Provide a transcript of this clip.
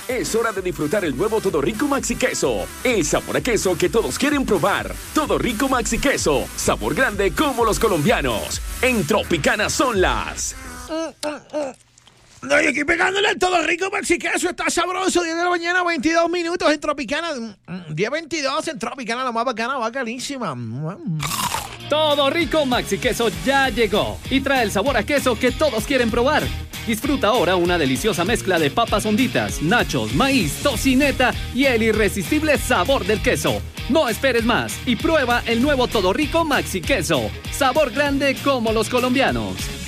Es hora de disfrutar el nuevo Todo Rico Maxi Queso. El sabor a queso que todos quieren probar. Todo Rico Maxi Queso. Sabor grande como los colombianos. En Tropicana son las... No, y aquí pegándole al Todo Rico Maxi Queso. Está sabroso. 10 de la mañana, 22 minutos en Tropicana. 10:22 en Tropicana. La más bacana, bacanísima. Todo Rico Maxi Queso ya llegó y trae el sabor a queso que todos quieren probar. Disfruta ahora una deliciosa mezcla de papas honditas, nachos, maíz, tocineta y el irresistible sabor del queso. No esperes más y prueba el nuevo Todo Rico Maxi Queso. Sabor grande como los colombianos.